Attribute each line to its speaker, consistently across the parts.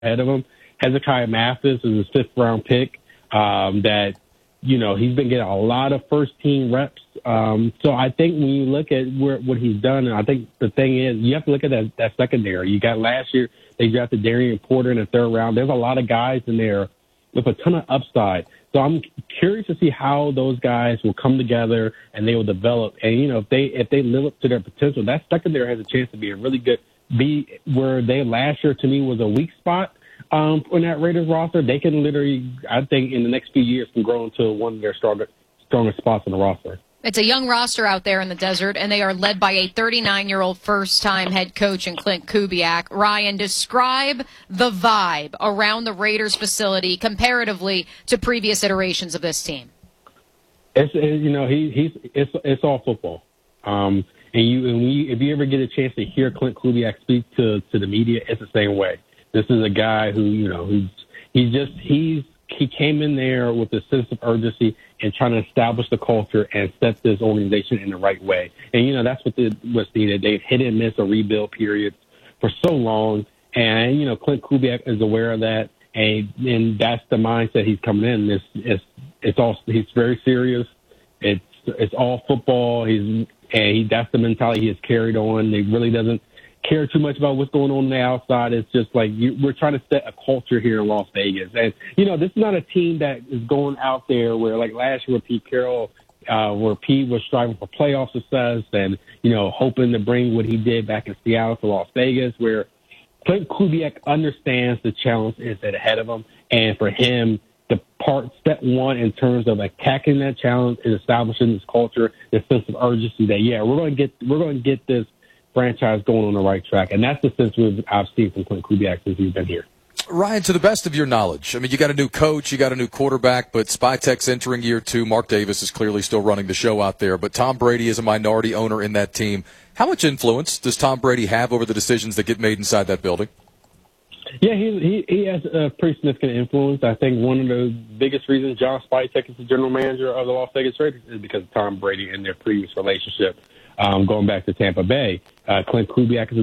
Speaker 1: ahead of him. Hezekiah Mathis is a 5th-round pick that, he's been getting a lot of first-team reps. So I think when you look at what he's done, and I think the thing is you have to look at that secondary. You got last year they drafted Darian Porter in the 3rd round. There's a lot of guys in there with a ton of upside. So I'm curious to see how those guys will come together and they will develop. And, if they live up to their potential, that secondary has a chance to be a really good where they last year to me was a weak spot in that Raiders roster. They can literally, I think, in the next few years can grow into one of their strongest spots in the roster.
Speaker 2: It's a young roster out there in the desert, and they are led by a 39-year-old first-time head coach in Klint Kubiak. Ryan, describe the vibe around the Raiders facility comparatively to previous iterations of this team.
Speaker 1: It's all football. If you ever get a chance to hear Klint Kubiak speak to the media, it's the same way. This is a guy who, he came in there with a sense of urgency and trying to establish the culture and set this organization in the right way. And, that's what's needed. They've hit and miss a rebuild period for so long. And, Klint Kubiak is aware of that. And that's the mindset he's coming in. He's very serious. It's all football. That's the mentality he has carried on. He really doesn't care too much about what's going on the outside. It's just like we're trying to set a culture here in Las Vegas. And, this is not a team that is going out there where, like last year with Pete Carroll, where Pete was striving for playoff success and, hoping to bring what he did back in Seattle to Las Vegas, where Klint Kubiak understands the challenge is ahead of him. And for him, step one in terms of attacking that challenge is establishing this culture, this sense of urgency that, we're going to get this franchise going on the right track. And that's the sense I've seen from Klint Kubiak since he's been here.
Speaker 3: Ryan, to the best of your knowledge, you got a new coach, you got a new quarterback, but Spytek's entering year 2. Mark Davis is clearly still running the show out there, but Tom Brady is a minority owner in that team. How much influence does Tom Brady have over the decisions that get made inside that building?
Speaker 1: Yeah, he has a pretty significant influence. I think one of the biggest reasons John Spytek is the general manager of the Las Vegas Raiders is because of Tom Brady and their previous relationship. Going back to Tampa Bay, Klint Kubiak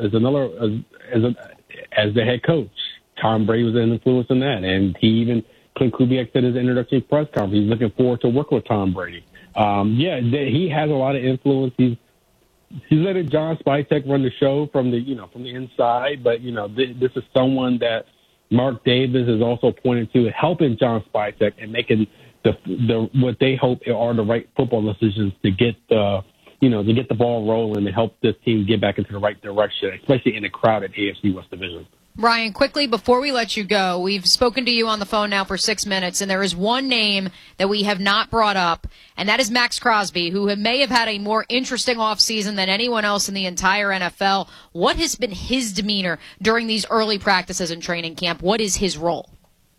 Speaker 1: as the head coach. Tom Brady was an influence in that, and Klint Kubiak said in his introductory press conference he's looking forward to working with Tom Brady. He has a lot of influence. He's letting John Spytek run the show from the inside, but this is someone that Mark Davis is also pointing to helping John Spytek and making the what they hope are the right football decisions to get the ball rolling and help this team get back into the right direction, especially in a crowded AFC West division.
Speaker 2: Ryan, quickly, before we let you go, we've spoken to you on the phone now for 6 minutes, and there is one name that we have not brought up, and that is Maxx Crosby, who may have had a more interesting offseason than anyone else in the entire NFL. What has been his demeanor during these early practices and training camp? What is his role?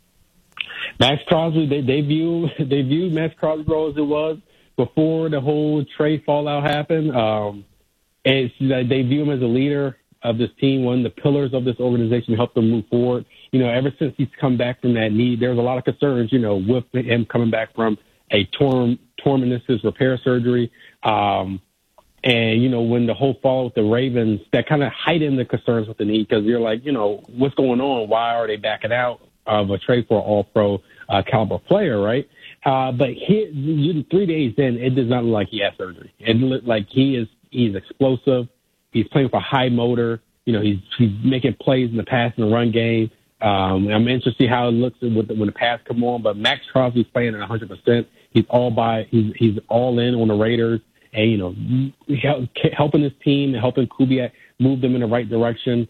Speaker 1: Maxx Crosby, they view Maxx Crosby's role as it was before the whole trade fallout happened. They view him as a leader of this team, one of the pillars of this organization to help them move forward. Ever since he's come back from that knee, there's a lot of concerns, with him coming back from a torn meniscus repair surgery. And, when the whole fall with the Ravens, that kind of heightened the concerns with the knee because you're like, what's going on? Why are they backing out of a trade for an all-pro caliber player, right? But 3 days in, it does not look like he has surgery. It looks like he's explosive. He's playing for high motor. He's making plays in the pass and the run game. I'm interested to see how it looks when the pass come on. But Maxx Crosby's playing at 100%. He's all in on the Raiders, and helping his team and helping Kubiak move them in the right direction.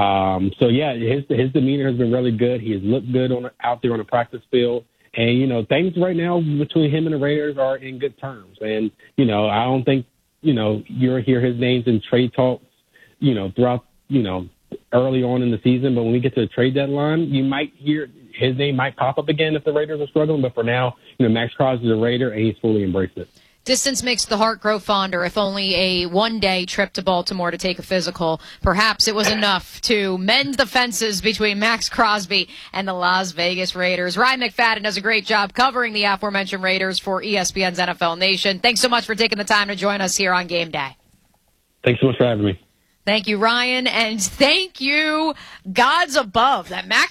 Speaker 1: His demeanor has been really good. He has looked good out there on the practice field. And, things right now between him and the Raiders are in good terms. And, I don't think, you'll hear his names in trade talks, throughout, early on in the season. But when we get to the trade deadline, you might hear his name might pop up again if the Raiders are struggling. But for now, Maxx Crosby is a Raider, and he's fully embraced it.
Speaker 2: Distance makes the heart grow fonder. If only a one-day trip to Baltimore to take a physical, perhaps it was enough to mend the fences between Maxx Crosby and the Las Vegas Raiders. Ryan McFadden does a great job covering the aforementioned Raiders for ESPN's NFL Nation. Thanks so much for taking the time to join us here on Game Day.
Speaker 1: Thanks so much for having me.
Speaker 2: Thank you, Ryan, and thank you, gods above, that Max